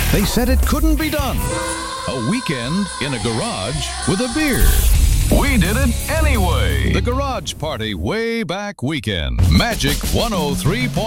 They said it couldn't be done. A weekend in a garage with a beer. We did it anyway. The Garage Party Way Back Weekend. Magic 103.